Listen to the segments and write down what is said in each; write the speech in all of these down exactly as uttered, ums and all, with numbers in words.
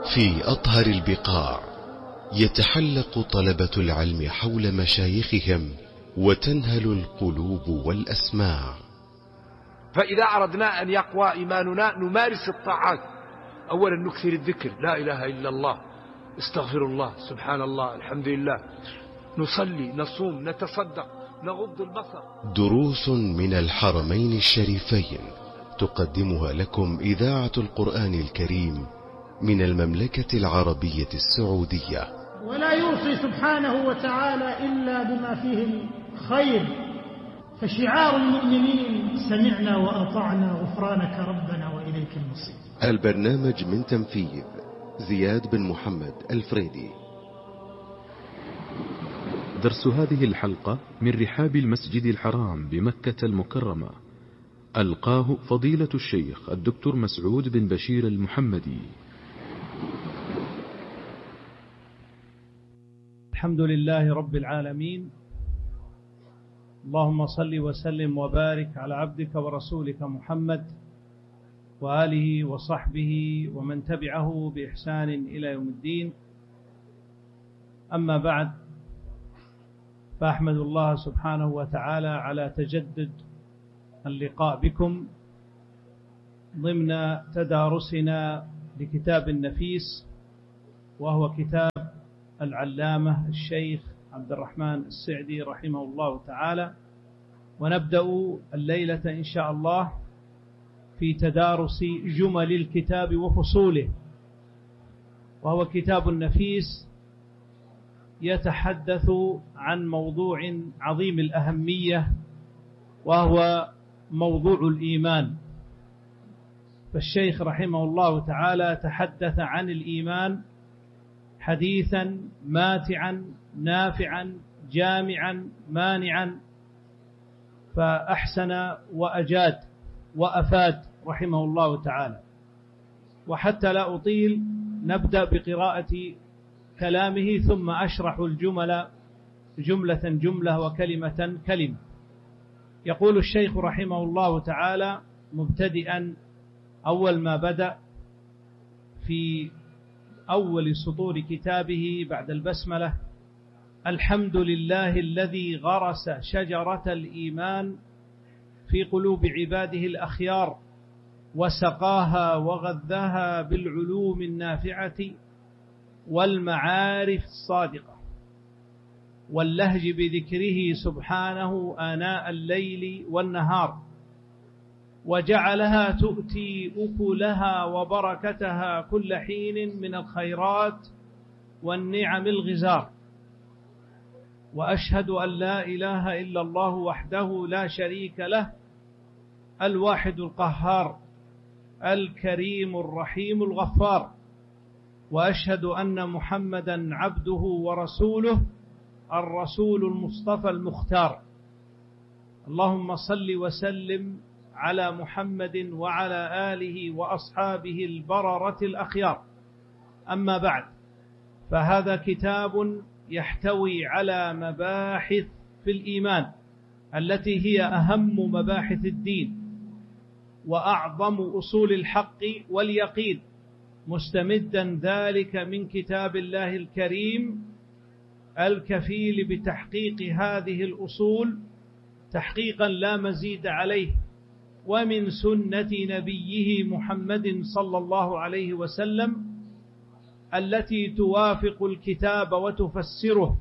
في أطهر البقاع يتحلق طلبة العلم حول مشايخهم وتنهل القلوب والأسماع. فإذا أردنا أن يقوى إيماننا نمارس الطاعات. أولا نكثر الذكر، لا إله إلا الله، استغفر الله، سبحان الله، الحمد لله، نصلي، نصوم، نتصدق، نغض البصر. دروس من الحرمين الشريفين تقدمها لكم إذاعة القرآن الكريم من المملكة العربية السعودية. ولا يوصي سبحانه وتعالى إلا بما فيه الخير، فشعار المؤمنين سمعنا وأطعنا غفرانك ربنا وإليك المصير. البرنامج من تنفيذ زياد بن محمد الفريدي. درس هذه الحلقة من رحاب المسجد الحرام بمكة المكرمة، ألقاه فضيلة الشيخ الدكتور مسعود بن بشير المحمدي. الحمد لله رب العالمين، اللهم صل وسلم وبارك على عبدك ورسولك محمد وآله وصحبه ومن تبعه بإحسان إلى يوم الدين. أما بعد، فأحمد الله سبحانه وتعالى على تجدد اللقاء بكم ضمن تدارسنا لكتاب النفيس، وهو كتاب العلامة الشيخ عبد الرحمن السعدي رحمه الله تعالى. ونبدأ الليلة إن شاء الله في تدارس جمل الكتاب وفصوله، وهو كتاب النفيس يتحدث عن موضوع عظيم الأهمية، وهو موضوع الإيمان. فالشيخ رحمه الله تعالى تحدث عن الإيمان حديثا ماتعا نافعا جامعا مانعا، فأحسن وأجاد وأفاد رحمه الله تعالى. وحتى لا أطيل نبدأ بقراءة كلامه، ثم أشرح الجمل جملة جملة وكلمة كلمة. يقول الشيخ رحمه الله تعالى مبتدئا أول ما بدأ في أول سطور كتابه بعد البسملة: الحمد لله الذي غرس شجرة الإيمان في قلوب عباده الأخيار، وسقاها وغذاها بالعلوم النافعة والمعارف الصادقة، واللهج بذكره سبحانه آناء الليل والنهار، وجعلها تؤتي أكلها وبركتها كل حين من الخيرات والنعم الغزار. وأشهد أن لا إله إلا الله وحده لا شريك له، الواحد القهار الكريم الرحيم الغفار. وأشهد أن محمدا عبده ورسوله، الرسول المصطفى المختار. اللهم صل وسلم على محمد وعلى آله وأصحابه البررة الأخيار. أما بعد، فهذا كتاب يحتوي على مباحث في الإيمان التي هي أهم مباحث الدين وأعظم أصول الحق واليقين، مستمدا ذلك من كتاب الله الكريم الكفيل بتحقيق هذه الأصول تحقيقا لا مزيد عليه، ومن سنة نبيه محمد صلى الله عليه وسلم التي توافق الكتاب وتفسره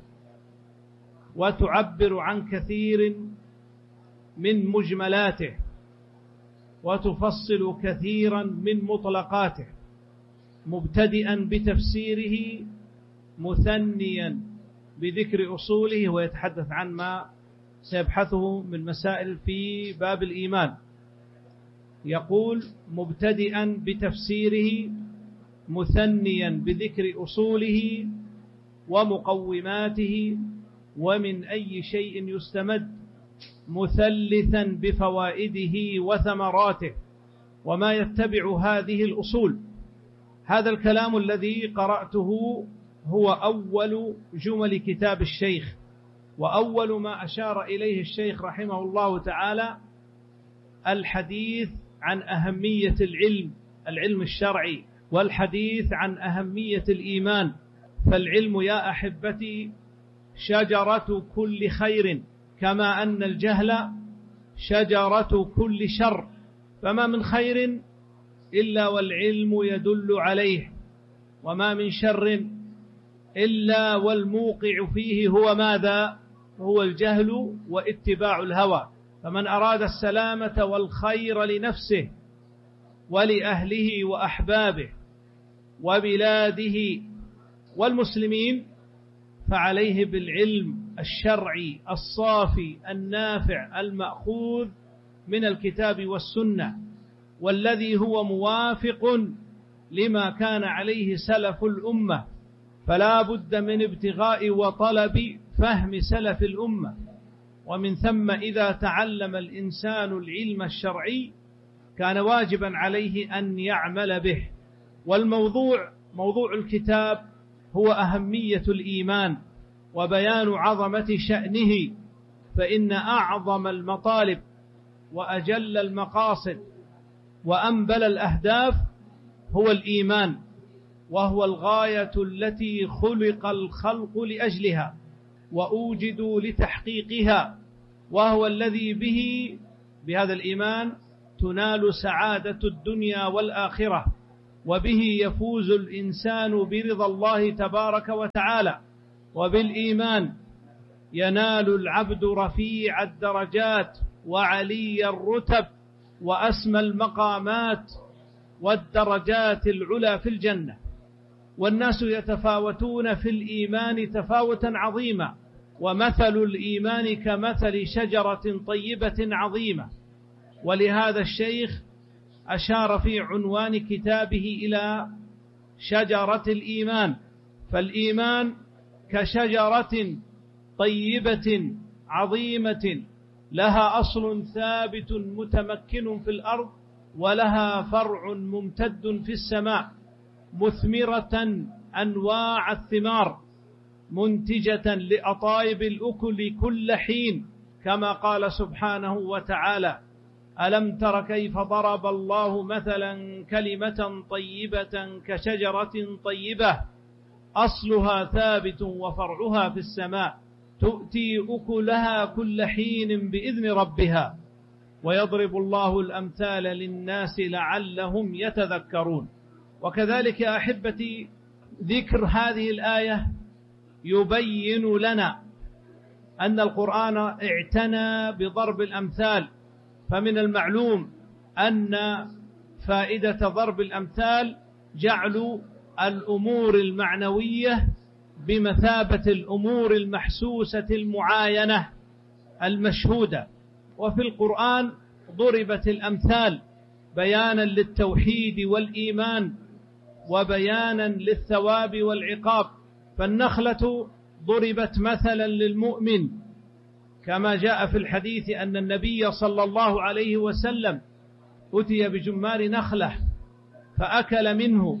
وتعبر عن كثير من مجملاته وتفصل كثيرا من مطلقاته، مبتدئا بتفسيره مثنيا بذكر أصوله، ويتحدث عن ما سيبحثه من مسائل في باب الإيمان. يقول مبتدئا بتفسيره مثنيا بذكر أصوله ومقوماته ومن أي شيء يستمد، مثلثا بفوائده وثمراته وما يتبع هذه الأصول. هذا الكلام الذي قرأته هو أول جمل كتاب الشيخ، وأول ما أشار إليه الشيخ رحمه الله تعالى الحديث عن أهمية العلم العلم الشرعي والحديث عن أهمية الإيمان. فالعلم يا أحبتي شجرة كل خير، كما أن الجهل شجرة كل شر، فما من خير إلا والعلم يدل عليه، وما من شر إلا والموقع فيه هو ماذا؟ هو الجهل واتباع الهوى. فمن أراد السلامة والخير لنفسه ولأهله وأحبابه وبلاده والمسلمين فعليه بالعلم الشرعي الصافي النافع المأخوذ من الكتاب والسنة، والذي هو موافق لما كان عليه سلف الأمة. فلا بد من ابتغاء وطلب فهم سلف الأمة، ومن ثم إذا تعلم الإنسان العلم الشرعي كان واجبا عليه أن يعمل به. والموضوع موضوع الكتاب هو أهمية الإيمان وبيان عظمة شأنه، فإن أعظم المطالب وأجل المقاصد وأنبل الأهداف هو الإيمان، وهو الغاية التي خلق الخلق لأجلها وأوجدوا لتحقيقها، وهو الذي به بهذا الإيمان تنال سعادة الدنيا والآخرة، وبه يفوز الإنسان برضا الله تبارك وتعالى، وبالإيمان ينال العبد رفيع الدرجات وعلي الرتب وأسمى المقامات والدرجات العلى في الجنة. والناس يتفاوتون في الإيمان تفاوتا عظيما، ومثل الإيمان كمثل شجرة طيبة عظيمة. ولهذا الشيخ أشار في عنوان كتابه إلى شجرة الإيمان، فالإيمان كشجرة طيبة عظيمة لها أصل ثابت متمكن في الأرض، ولها فرع ممتد في السماء، مثمرة أنواع الثمار، منتجة لأطايب الأكل كل حين، كما قال سبحانه وتعالى: ألم تر كيف ضرب الله مثلا كلمة طيبة كشجرة طيبة أصلها ثابت وفرعها في السماء تؤتي أكلها كل حين بإذن ربها ويضرب الله الأمثال للناس لعلهم يتذكرون. وكذلك يا أحبتي ذكر هذه الآية يبين لنا أن القرآن اعتنى بضرب الأمثال، فمن المعلوم أن فائدة ضرب الأمثال جعل الأمور المعنوية بمثابة الأمور المحسوسة المعاينة المشهودة. وفي القرآن ضربت الأمثال بيانا للتوحيد والإيمان وبيانا للثواب والعقاب. فالنخلة ضربت مثلا للمؤمن، كما جاء في الحديث أن النبي صلى الله عليه وسلم أتي بجمار نخلة فأكل منه،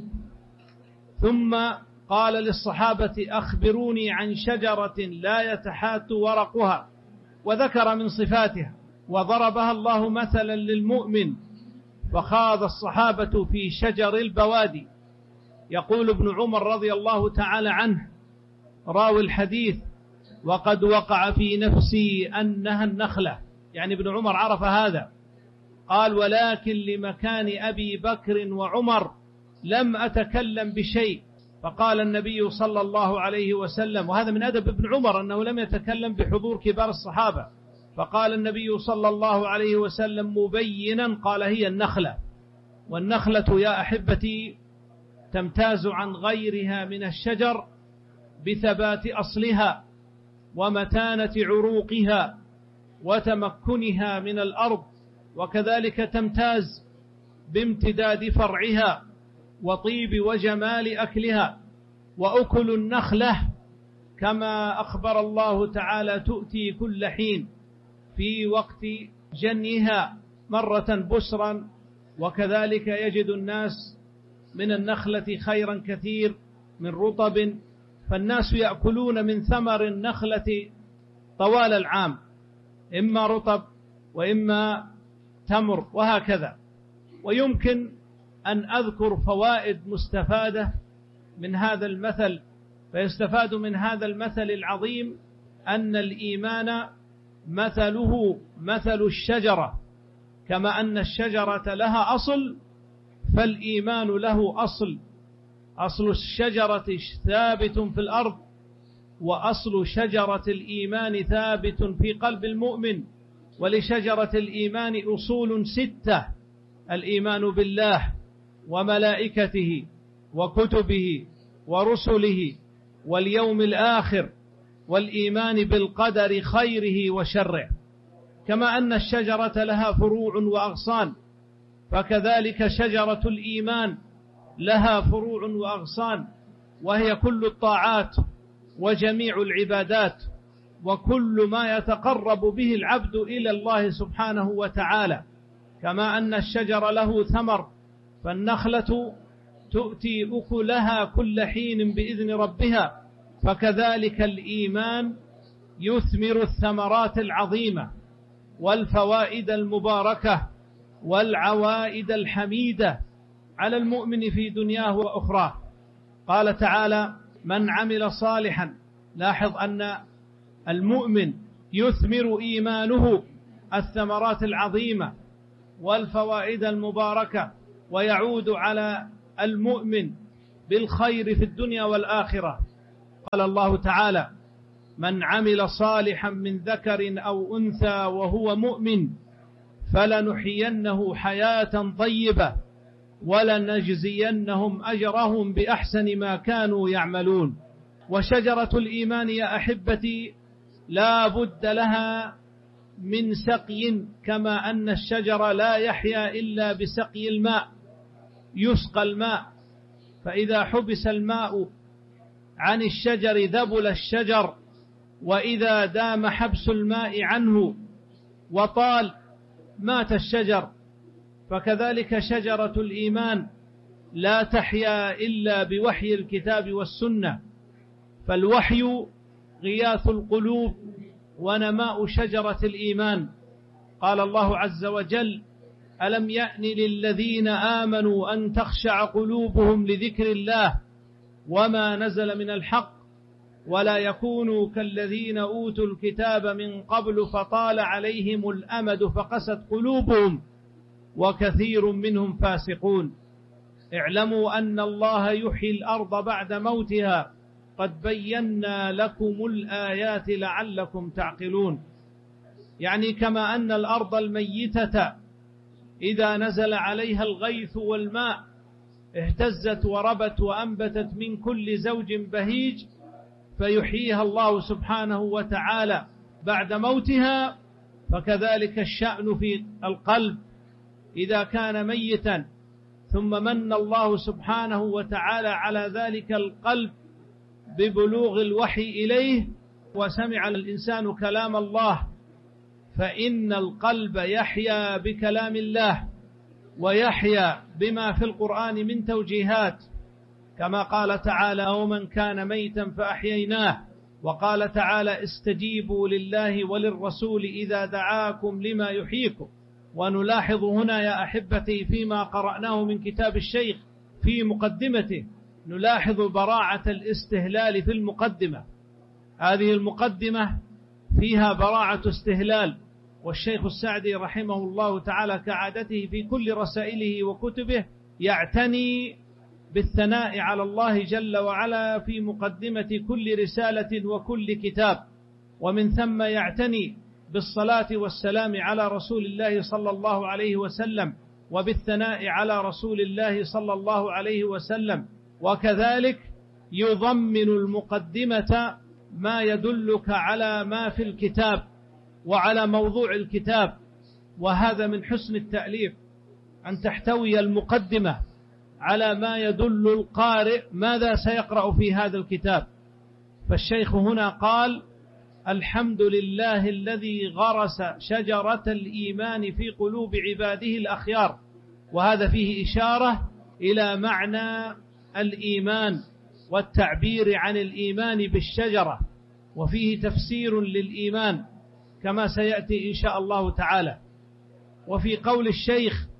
ثم قال للصحابة: أخبروني عن شجرة لا يتحات ورقها، وذكر من صفاتها وضربها الله مثلا للمؤمن، فخاض الصحابة في شجر البوادي. يقول ابن عمر رضي الله تعالى عنه راوي الحديث: وقد وقع في نفسي أنها النخلة، يعني ابن عمر عرف هذا. قال: ولكن لمكان أبي بكر وعمر لم أتكلم بشيء. فقال النبي صلى الله عليه وسلم، وهذا من أدب ابن عمر أنه لم يتكلم بحضور كبار الصحابة، فقال النبي صلى الله عليه وسلم مبينا قال: هي النخلة. والنخلة يا أحبتي تمتاز عن غيرها من الشجر بثبات أصلها ومتانة عروقها وتمكنها من الأرض، وكذلك تمتاز بامتداد فرعها وطيب وجمال أكلها. وأكل النخلة كما أخبر الله تعالى تؤتي كل حين في وقت جنيها مرة بسرا، وكذلك يجد الناس من النخلة خيرا كثير من رطب، فالناس يأكلون من ثمر النخلة طوال العام، إما رطب وإما تمر وهكذا. ويمكن أن أذكر فوائد مستفادة من هذا المثل. فيستفاد من هذا المثل العظيم أن الإيمان مثله مثل الشجرة، كما أن الشجرة لها أصل فالإيمان له أصل. أصل الشجرة ثابت في الأرض، وأصل شجرة الإيمان ثابت في قلب المؤمن. ولشجرة الإيمان أصول ستة: الإيمان بالله وملائكته وكتبه ورسله واليوم الآخر، والإيمان بالقدر خيره وشره. كما أن الشجرة لها فروع وأغصان، فكذلك شجرة الإيمان لها فروع وأغصان، وهي كل الطاعات وجميع العبادات وكل ما يتقرب به العبد إلى الله سبحانه وتعالى. كما أن الشجر له ثمر، فالنخلة تؤتي أكلها كل حين بإذن ربها، فكذلك الإيمان يثمر الثمرات العظيمة والفوائد المباركة والعوائد الحميدة على المؤمن في دنياه وأخراه. قال تعالى: من عمل صالحا. لاحظ أن المؤمن يثمر إيمانه الثمرات العظيمة والفوائد المباركة، ويعود على المؤمن بالخير في الدنيا والآخرة. قال الله تعالى: من عمل صالحا من ذكر أو أنثى وهو مؤمن فلنحيينه حياة طيبة ولنجزينهم أجرهم بأحسن ما كانوا يعملون. وشجرة الإيمان يا أحبتي لا بد لها من سقي، كما أن الشجر لا يحيا إلا بسقي الماء. يسقى الماء، فإذا حبس الماء عن الشجر ذبل الشجر، وإذا دام حبس الماء عنه وطال مات الشجر. فكذلك شجرة الإيمان لا تحيا إلا بوحي الكتاب والسنة، فالوحي غياث القلوب ونماء شجرة الإيمان. قال الله عز وجل: ألم يأن للذين آمنوا أن تخشع قلوبهم لذكر الله وما نزل من الحق ولا يكونوا كالذين أوتوا الكتاب من قبل فطال عليهم الأمد فقست قلوبهم وكثير منهم فاسقون. اعلموا أن الله يحيي الأرض بعد موتها قد بينا لكم الآيات لعلكم تعقلون. يعني كما أن الأرض الميتة إذا نزل عليها الغيث والماء اهتزت وربت وأنبتت من كل زوج بهيج، فيحييها الله سبحانه وتعالى بعد موتها، فكذلك الشأن في القلب إذا كان ميتا ثم من الله سبحانه وتعالى على ذلك القلب ببلوغ الوحي إليه وسمع الإنسان كلام الله، فإن القلب يحيا بكلام الله ويحيا بما في القرآن من توجيهات، كما قال تعالى: ومن كان ميتا فأحييناه. وقال تعالى: استجيبوا لله وللرسول إذا دعاكم لما يحييكم. ونلاحظ هنا يا أحبتي فيما قرأناه من كتاب الشيخ في مقدمته، نلاحظ براعة الاستهلال في المقدمة. هذه المقدمة فيها براعة استهلال، والشيخ السعدي رحمه الله تعالى كعادته في كل رسائله وكتبه يعتني بالثناء على الله جل وعلا في مقدمة كل رسالة وكل كتاب، ومن ثم يعتني بالصلاة والسلام على رسول الله صلى الله عليه وسلم وبالثناء على رسول الله صلى الله عليه وسلم. وكذلك يضمن المقدمة ما يدلك على ما في الكتاب وعلى موضوع الكتاب، وهذا من حسن التأليف أن تحتوي المقدمة على ما يدل القارئ ماذا سيقرأ في هذا الكتاب. فالشيخ هنا قال: الحمد لله الذي غرس شجرة الإيمان في قلوب عباده الأخيار. وهذا فيه إشارة إلى معنى الإيمان والتعبير عن الإيمان بالشجرة، وفيه تفسير للإيمان كما سيأتي إن شاء الله تعالى. وفي قول الشيخ: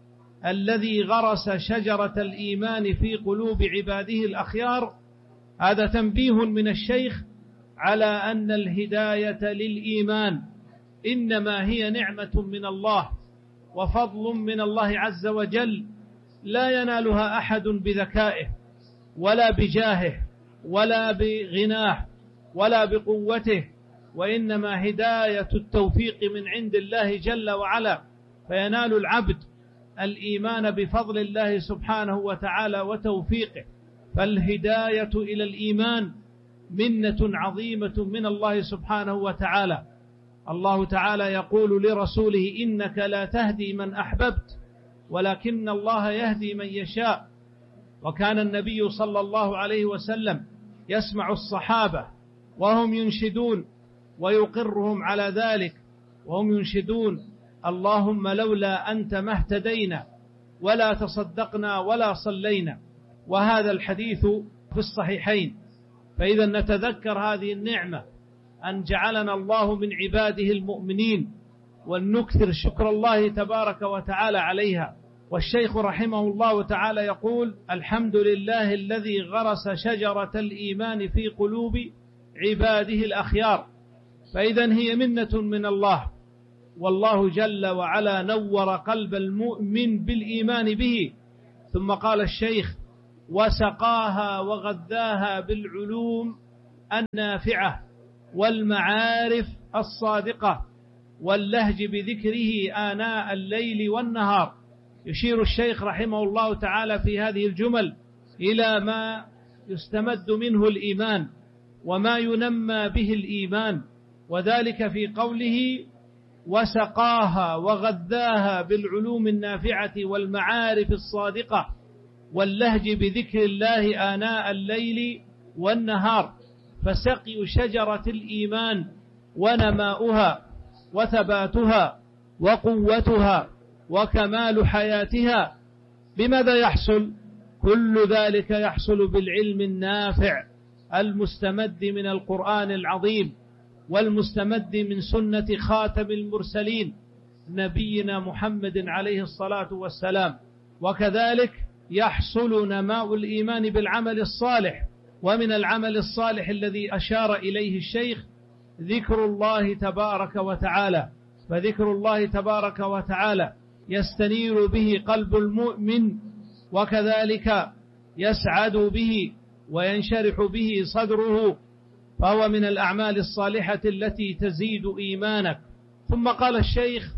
الذي غرس شجرة الإيمان في قلوب عباده الأخيار. هذا تنبيه من الشيخ على أن الهداية للإيمان إنما هي نعمة من الله وفضل من الله عز وجل، لا ينالها أحد بذكائه ولا بجاهه ولا بغناه ولا بقوته، وإنما هداية التوفيق من عند الله جل وعلا، فينال العبد الإيمان بفضل الله سبحانه وتعالى وتوفيقه. فالهداية إلى الإيمان منة عظيمة من الله سبحانه وتعالى. الله تعالى يقول لرسوله: إنك لا تهدي من أحببت ولكن الله يهدي من يشاء. وكان النبي صلى الله عليه وسلم يسمع الصحابة وهم ينشدون ويقرهم على ذلك، وهم ينشدون: اللهم لولا أنت ما اهتدينا ولا تصدقنا ولا صلينا. وهذا الحديث في الصحيحين. فإذا نتذكر هذه النعمة أن جعلنا الله من عباده المؤمنين، ونكثر شكر الله تبارك وتعالى عليها. والشيخ رحمه الله تعالى يقول: الحمد لله الذي غرس شجرة الإيمان في قلوب عباده الأخيار. فإذا هي منة من الله، والله جل وعلا نور قلب المؤمن بالإيمان به. ثم قال الشيخ: وسقاها وغذاها بالعلوم النافعة والمعارف الصادقة واللهج بذكره آناء الليل والنهار. يشير الشيخ رحمه الله تعالى في هذه الجمل إلى ما يستمد منه الإيمان وما ينمى به الإيمان، وذلك في قوله: وسقاها وغذاها بالعلوم النافعة والمعارف الصادقة واللهج بذكر الله آناء الليل والنهار. فسقي شجرة الإيمان ونماؤها وثباتها وقوتها وكمال حياتها بماذا يحصل؟ كل ذلك يحصل بالعلم النافع المستمد من القرآن العظيم والمستمد من سنة خاتم المرسلين نبينا محمد عليه الصلاة والسلام. وكذلك يحصل نماء الإيمان بالعمل الصالح، ومن العمل الصالح الذي أشار إليه الشيخ ذكر الله تبارك وتعالى. فذكر الله تبارك وتعالى يستنير به قلب المؤمن، وكذلك يسعد به وينشرح به صدره، فهو من الأعمال الصالحة التي تزيد إيمانك. ثم قال الشيخ: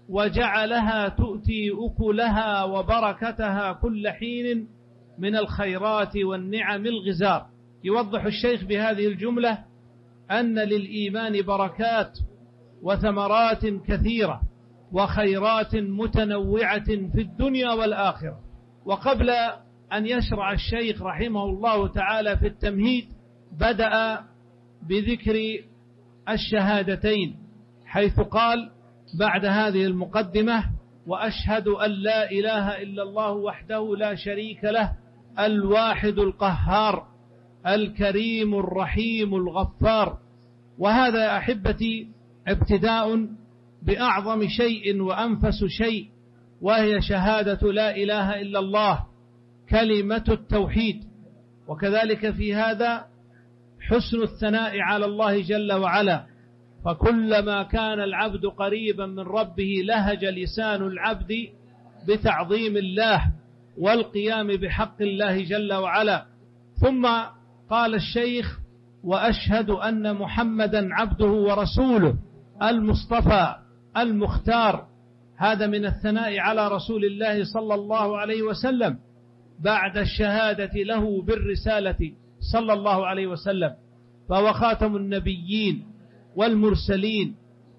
وجعلها تؤتي أكلها وبركتها كل حين من الخيرات والنعم الغزار. يوضح الشيخ بهذه الجملة أن للإيمان بركات وثمرات كثيرة وخيرات متنوعة في الدنيا والآخرة. وقبل أن يشرع الشيخ رحمه الله تعالى في التمهيد بدأ بذكر الشهادتين، حيث قال بعد هذه المقدمة: وأشهد أن لا إله إلا الله وحده لا شريك له الواحد القهار الكريم الرحيم الغفار. وهذا يا أحبتي ابتداء بأعظم شيء وأنفس شيء، وهي شهادة لا إله إلا الله، كلمة التوحيد. وكذلك في هذا حسن الثناء على الله جل وعلا، فكلما كان العبد قريبا من ربه لهج لسان العبد بتعظيم الله والقيام بحق الله جل وعلا. ثم قال الشيخ: وأشهد أن محمدا عبده ورسوله المصطفى المختار. هذا من الثناء على رسول الله صلى الله عليه وسلم بعد الشهادة له بالرسالة صلى الله عليه وسلم، فهو خاتم النبيين والمرسلين،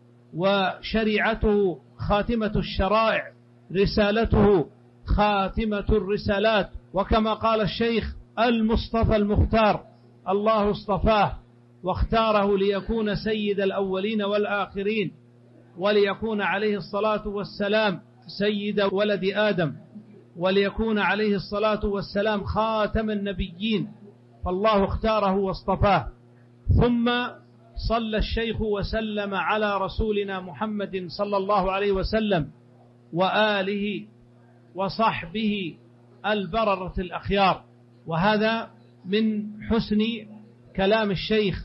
وشريعته خاتمة الشرائع، رسالته خاتمة الرسالات. وكما قال الشيخ: المصطفى المختار، الله اصطفاه واختاره ليكون سيد الأولين والآخرين، وليكون عليه الصلاة والسلام سيد ولد آدم، وليكون عليه الصلاة والسلام خاتم النبيين، فالله اختاره واصطفاه. ثم صلى الشيخ وسلم على رسولنا محمد صلى الله عليه وسلم وآله وصحبه البررة الأخيار. وهذا من حسن كلام الشيخ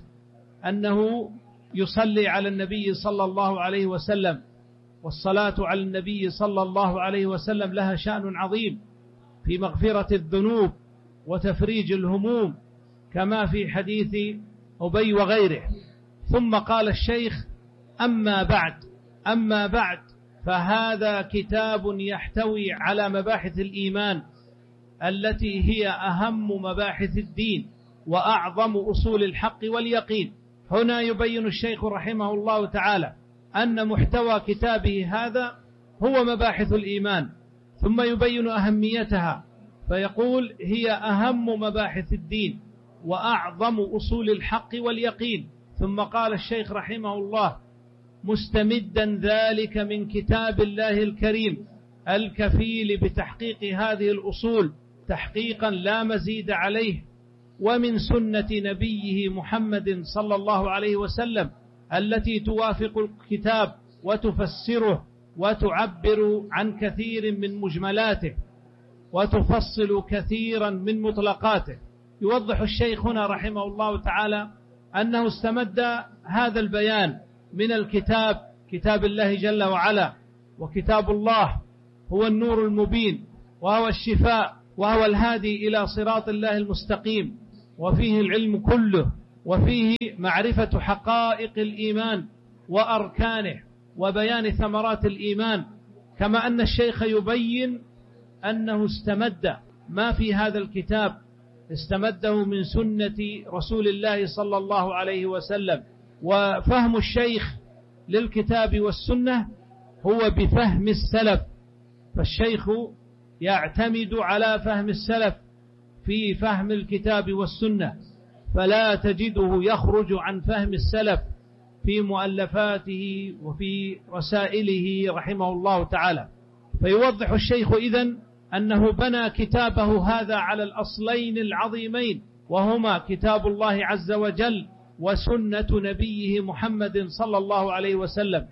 أنه يصلي على النبي صلى الله عليه وسلم، والصلاة على النبي صلى الله عليه وسلم لها شأن عظيم في مغفرة الذنوب وتفريج الهموم كما في حديث أبي وغيره. ثم قال الشيخ: أما بعد أما بعد فهذا كتاب يحتوي على مباحث الإيمان التي هي أهم مباحث الدين وأعظم أصول الحق واليقين. هنا يبين الشيخ رحمه الله تعالى أن محتوى كتابه هذا هو مباحث الإيمان، ثم يبين أهميتها فيقول: هي أهم مباحث الدين وأعظم أصول الحق واليقين. ثم قال الشيخ رحمه الله: مستمدا ذلك من كتاب الله الكريم الكفيل بتحقيق هذه الأصول تحقيقا لا مزيد عليه، ومن سنة نبيه محمد صلى الله عليه وسلم التي توافق الكتاب وتفسره وتعبر عن كثير من مجملاته وتفصل كثيرا من مطلقاته. يوضح الشيخ هنا رحمه الله تعالى أنه استمد هذا البيان من الكتاب، كتاب الله جل وعلا، وكتاب الله هو النور المبين وهو الشفاء وهو الهادي إلى صراط الله المستقيم، وفيه العلم كله، وفيه معرفة حقائق الإيمان وأركانه وبيان ثمرات الإيمان. كما أن الشيخ يبين أنه استمد ما في هذا الكتاب استمده من سنة رسول الله صلى الله عليه وسلم. وفهم الشيخ للكتاب والسنة هو بفهم السلف، فالشيخ يعتمد على فهم السلف في فهم الكتاب والسنة، فلا تجده يخرج عن فهم السلف في مؤلفاته وفي رسائله رحمه الله تعالى. فيوضح الشيخ إذن أنه بنى كتابه هذا على الأصلين العظيمين، وهما كتاب الله عز وجل وسنة نبيه محمد صلى الله عليه وسلم.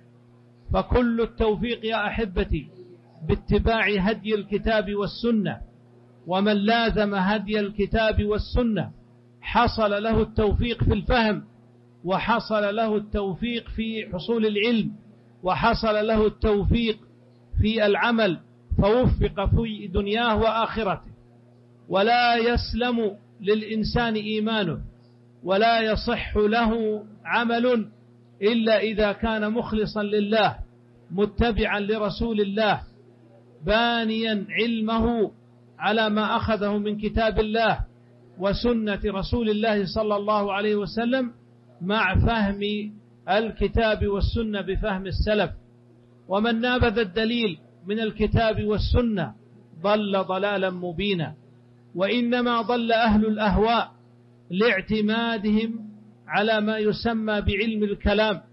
فكل التوفيق يا أحبتي باتباع هدي الكتاب والسنة، ومن لازم هدي الكتاب والسنة حصل له التوفيق في الفهم، وحصل له التوفيق في حصول العلم، وحصل له التوفيق في العمل، فوفق في دنياه وآخرته. ولا يسلم للإنسان إيمانه ولا يصح له عمل إلا إذا كان مخلصا لله متبعا لرسول الله بانيا علمه على ما أخذه من كتاب الله وسنة رسول الله صلى الله عليه وسلم مع فهم الكتاب والسنة بفهم السلف. ومن نابذ الدليل من الكتاب والسنة ضل ضلالا مبينا. وإنما ضل أهل الأهواء لاعتمادهم على ما يسمى بعلم الكلام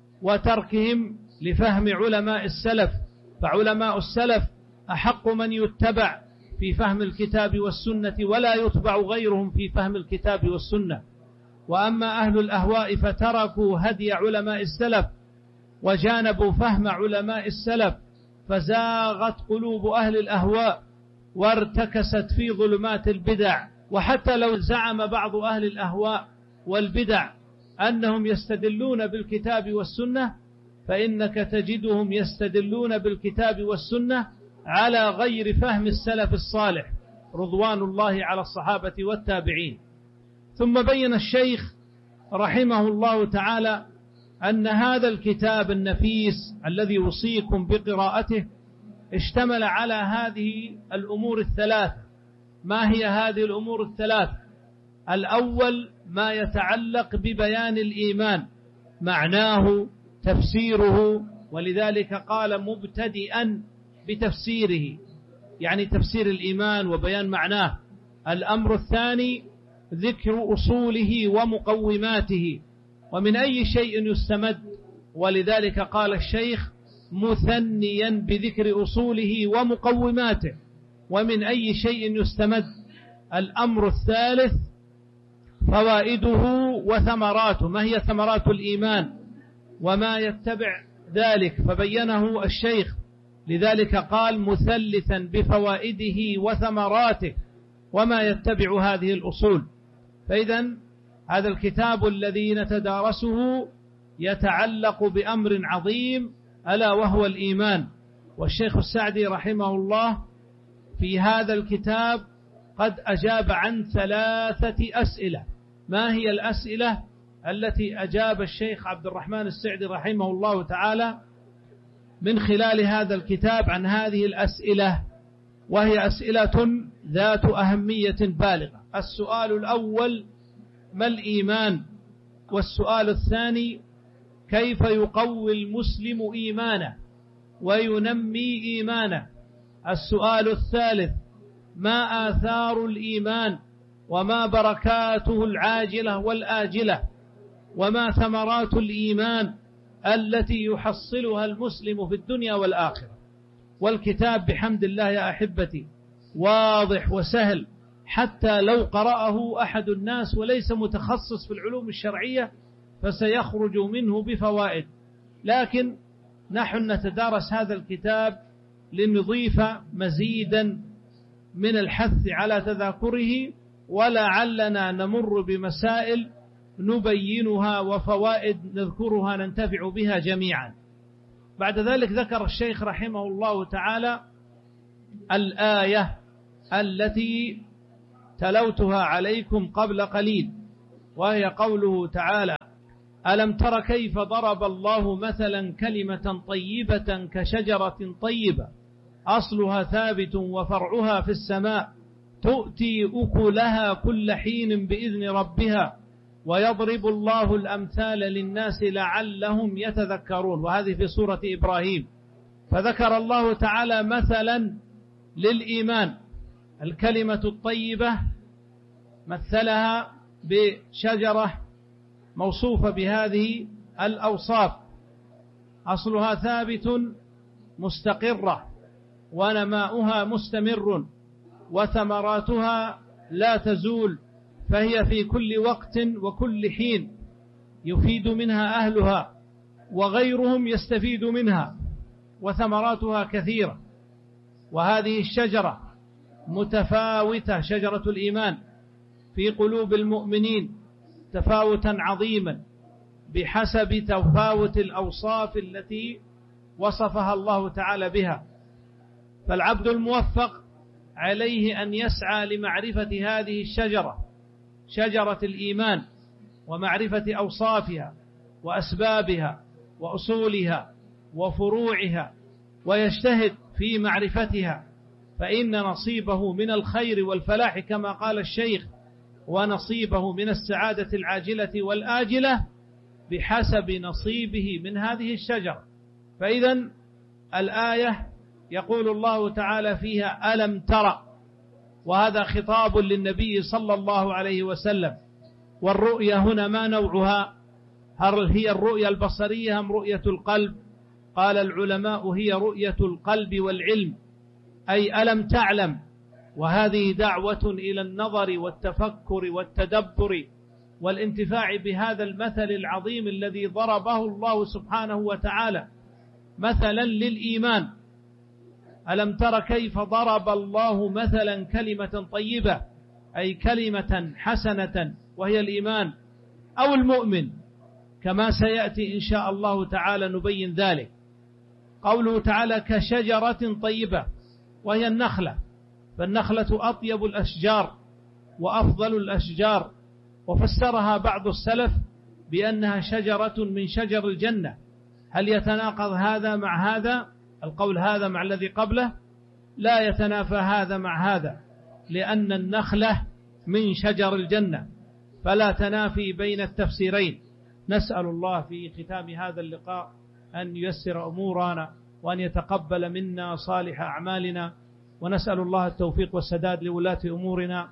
وتركهم لفهم علماء السلف، فعلماء السلف أحق من يتبع في فهم الكتاب والسنة ولا يتبع غيرهم في فهم الكتاب والسنة. وأما أهل الأهواء فتركوا هدي علماء السلف وجانبوا فهم علماء السلف، فزاغت قلوب أهل الأهواء وارتكست في ظلمات البدع. وحتى لو زعم بعض أهل الأهواء والبدع أنهم يستدلون بالكتاب والسنة، فإنك تجدهم يستدلون بالكتاب والسنة على غير فهم السلف الصالح رضوان الله على الصحابة والتابعين. ثم بين الشيخ رحمه الله تعالى أن هذا الكتاب النفيس الذي يوصيكم بقراءته اشتمل على هذه الأمور الثلاث. ما هي هذه الأمور الثلاث؟ الأول ما يتعلق ببيان الإيمان، معناه، تفسيره، ولذلك قال مبتدئا بتفسيره، يعني تفسير الإيمان وبيان معناه. الأمر الثاني ذكر أصوله ومقوماته، ومن أي شيء يستمد، ولذلك قال الشيخ مثنيا بذكر أصوله ومقوماته. ومن أي شيء يستمد. الأمر الثالث فوائده وثمراته، ما هي ثمرات الإيمان وما يتبع ذلك، فبينه الشيخ لذلك قال مثلثا بفوائده وثمراته وما يتبع هذه الأصول. فإذا هذا الكتاب الذي نتدارسه يتعلق بأمر عظيم ألا وهو الإيمان. والشيخ السعدي رحمه الله في هذا الكتاب قد أجاب عن ثلاثة أسئلة. ما هي الأسئلة التي أجاب الشيخ عبد الرحمن السعدي رحمه الله تعالى من خلال هذا الكتاب عن هذه الأسئلة؟ وهي أسئلة ذات أهمية بالغة. السؤال الأول: ما الإيمان؟ والسؤال الثاني: كيف يقوي المسلم إيمانه وينمي إيمانه؟ السؤال الثالث: ما آثار الإيمان وما بركاته العاجلة والآجلة وما ثمرات الإيمان التي يحصلها المسلم في الدنيا والآخرة؟ والكتاب بحمد الله يا أحبتي واضح وسهل، حتى لو قرأه أحد الناس وليس متخصص في العلوم الشرعية فسيخرج منه بفوائد. لكن نحن نتدارس هذا الكتاب لنضيف مزيدا من الحث على تذاكره، ولعلنا نمر بمسائل نبينها وفوائد نذكرها ننتفع بها جميعا. بعد ذلك ذكر الشيخ رحمه الله تعالى الآية التي تلوتها عليكم قبل قليل، وهي قوله تعالى: ألم تر كيف ضرب الله مثلا كلمة طيبة كشجرة طيبة أصلها ثابت وفرعها في السماء تؤتي أكلها كل حين بإذن ربها ويضرب الله الأمثال للناس لعلهم يتذكرون. وهذه في سورة إبراهيم. فذكر الله تعالى مثلا للإيمان الكلمة الطيبة، مثلها بشجرة موصوفة بهذه الأوصاف: أصلها ثابت مستقرة ونماؤها مستمر وثمراتها لا تزول، فهي في كل وقت وكل حين يفيد منها أهلها وغيرهم يستفيد منها، وثمراتها كثيرة. وهذه الشجرة متفاوتة، شجرة الإيمان، في قلوب المؤمنين تفاوتا عظيما بحسب تفاوت الأوصاف التي وصفها الله تعالى بها. فالعبد الموفق عليه أن يسعى لمعرفة هذه الشجرة، شجرة الإيمان، ومعرفة أوصافها وأسبابها وأصولها وفروعها، ويجتهد في معرفتها، فإن نصيبه من الخير والفلاح كما قال الشيخ، ونصيبه من السعادة العاجلة والآجلة بحسب نصيبه من هذه الشجرة. فإذا الآية يقول الله تعالى فيها: ألم ترى، وهذا خطاب للنبي صلى الله عليه وسلم. والرؤية هنا ما نوعها؟ هل هي الرؤية البصرية أم رؤية القلب؟ قال العلماء: هي رؤية القلب والعلم، أي ألم تعلم. وهذه دعوة إلى النظر والتفكر والتدبر والانتفاع بهذا المثل العظيم الذي ضربه الله سبحانه وتعالى مثلا للإيمان. ألم تر كيف ضرب الله مثلا كلمة طيبة، أي كلمة حسنة وهي الإيمان أو المؤمن، كما سيأتي إن شاء الله تعالى نبين ذلك. قوله تعالى كشجرة طيبة، وهي النخلة، فالنخلة أطيب الأشجار وأفضل الأشجار، وفسرها بعض السلف بأنها شجرة من شجر الجنة. هل يتناقض هذا مع هذا؟ القول هذا مع الذي قبله؟ لا يتنافى هذا مع هذا، لأن النخلة من شجر الجنة، فلا تنافي بين التفسيرين. نسأل الله في ختام هذا اللقاء أن ييسر أمورنا وأن يتقبل منا صالح أعمالنا، ونسأل الله التوفيق والسداد لولاة أمورنا.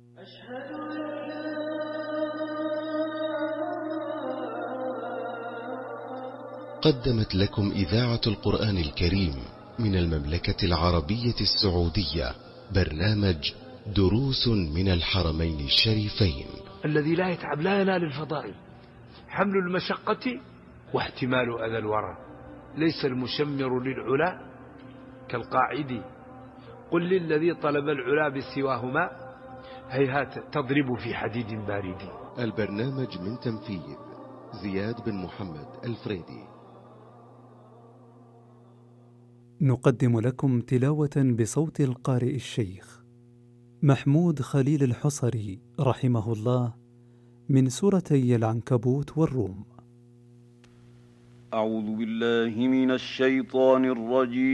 قدمت لكم إذاعة القرآن الكريم من المملكة العربية السعودية برنامج دروس من الحرمين الشريفين. الذي لا يتعب لا ينال الفضائل، حمل المشقة واحتمال أذى الورى، ليس المشمر للعلا كالقاعد قل للذي طلب العلا بسواهما هيهات تضرب في حديد بارد. البرنامج من تنفيذ زياد بن محمد الفريدي. نقدم لكم تلاوة بصوت القارئ الشيخ محمود خليل الحصري رحمه الله من سورتي العنكبوت والروم. أعوذ بالله من الشيطان الرجيم.